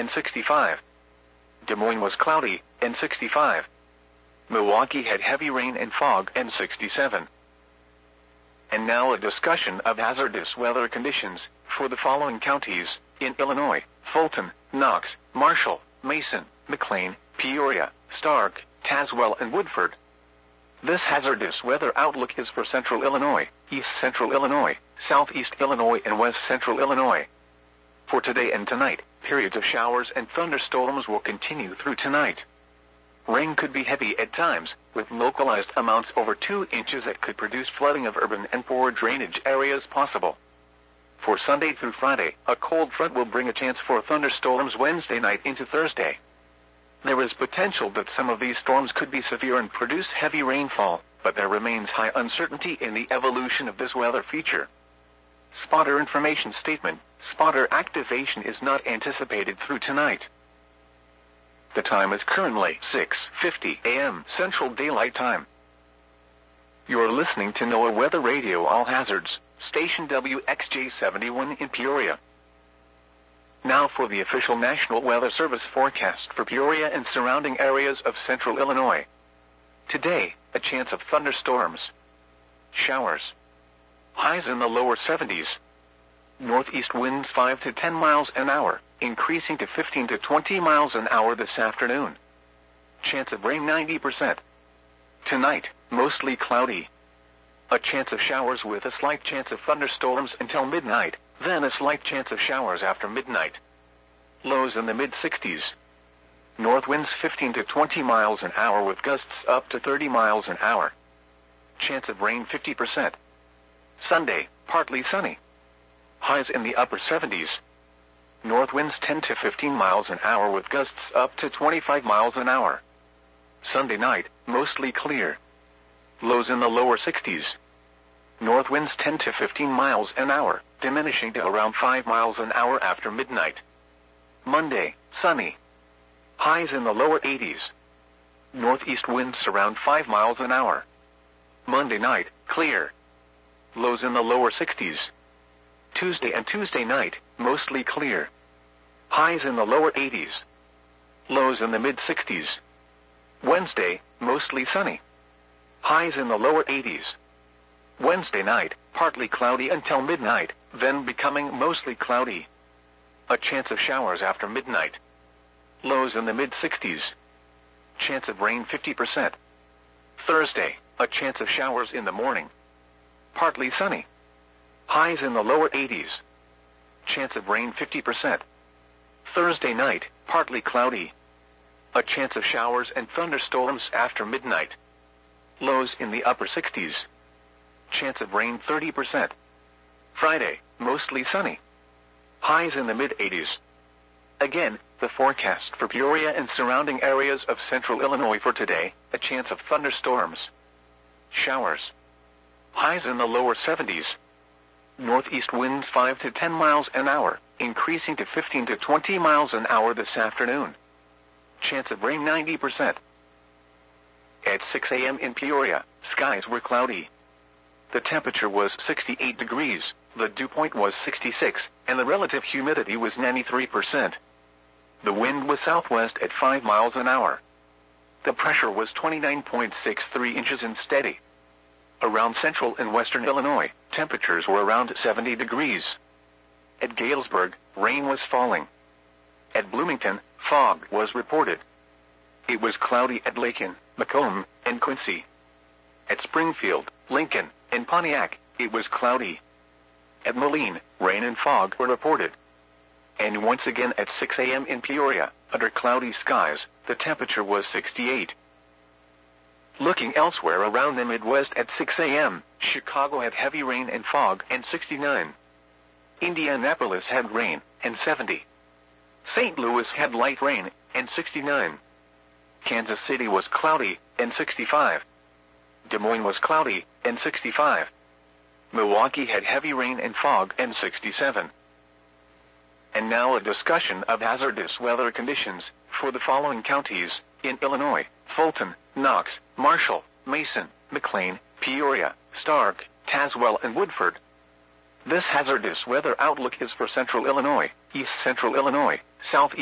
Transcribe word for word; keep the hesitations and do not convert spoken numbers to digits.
and sixty-five. Des Moines was cloudy, and sixty-five. Milwaukee had heavy rain and fog, and sixty-seven. And now a discussion of hazardous weather conditions for the following counties in Illinois: Fulton, Knox, Marshall, Mason, McLean, Peoria, Stark, Tazewell, and Woodford. This hazardous weather outlook is for central Illinois, east central Illinois, southeast Illinois, and west central Illinois. For today and tonight, periods of showers and thunderstorms will continue through tonight. Rain could be heavy at times, with localized amounts over two inches that could produce flooding of urban and poor drainage areas possible. For Sunday through Friday, a cold front will bring a chance for thunderstorms Wednesday night into Thursday. There is potential that some of these storms could be severe and produce heavy rainfall, but there remains high uncertainty in the evolution of this weather feature. Spotter information statement: spotter activation is not anticipated through tonight. The time is currently six fifty a m Central Daylight Time. You are listening to NOAA Weather Radio All Hazards, station W X J seventy-one in Peoria. Now for the official National Weather Service forecast for Peoria and surrounding areas of central Illinois. Today, a chance of thunderstorms. Showers. Highs in the lower seventies. Northeast winds five to ten miles an hour, increasing to fifteen to twenty miles an hour this afternoon. Chance of rain ninety percent. Tonight, mostly cloudy. A chance of showers with a slight chance of thunderstorms until midnight, then a slight chance of showers after midnight. Lows in the mid-sixties. North winds fifteen to twenty miles an hour with gusts up to thirty miles an hour. Chance of rain fifty percent. Sunday, partly sunny. Highs in the upper seventies. North winds ten to fifteen miles an hour with gusts up to twenty-five miles an hour. Sunday night, mostly clear. Lows in the lower sixties. North winds ten to fifteen miles an hour, diminishing to around five miles an hour after midnight. Monday, sunny. Highs in the lower eighties. Northeast winds around five miles an hour. Monday night, clear. Lows in the lower sixties. Tuesday and Tuesday night, mostly clear. Highs in the lower eighties. Lows in the mid-sixties. Wednesday, mostly sunny. Highs in the lower eighties. Wednesday night, partly cloudy until midnight, then becoming mostly cloudy. A chance of showers after midnight. Lows in the mid-sixties. Chance of rain fifty percent. Thursday, a chance of showers in the morning. Partly sunny. Highs in the lower eighties. Chance of rain fifty percent. Thursday night, partly cloudy. A chance of showers and thunderstorms after midnight. Lows in the upper sixties. Chance of rain thirty percent. Friday, mostly sunny. Highs in the mid-eighties. Again, the forecast for Peoria and surrounding areas of central Illinois for today: a chance of thunderstorms. Showers. Highs in the lower seventies. Northeast winds five to ten miles an hour, increasing to fifteen to twenty miles an hour this afternoon. Chance of rain ninety percent. At six a m in Peoria, skies were cloudy. The temperature was sixty-eight degrees, the dew point was sixty-six, and the relative humidity was ninety-three percent. The wind was southwest at five miles an hour. The pressure was twenty-nine point six three inches and steady. Around central and western Illinois, temperatures were around seventy degrees. At Galesburg, rain was falling. At Bloomington, fog was reported. It was cloudy at Lakin, Macomb, and Quincy. At Springfield, Lincoln, and Pontiac, it was cloudy. At Moline, rain and fog were reported. And once again at six a m in Peoria, under cloudy skies, the temperature was sixty-eight. Looking elsewhere around the Midwest at six a m, Chicago had heavy rain and fog and sixty-nine. Indianapolis had rain and seventy. Saint Louis had light rain and sixty-nine. Kansas City was cloudy and sixty-five. Des Moines was cloudy and sixty-five. Milwaukee had heavy rain and fog and sixty-seven. And now a discussion of hazardous weather conditions for the following counties in Illinois: Fulton, Knox, Marshall, Mason, McLean, Peoria, Stark, Tazewell, and Woodford. This hazardous weather outlook is for central Illinois, east central Illinois, southeast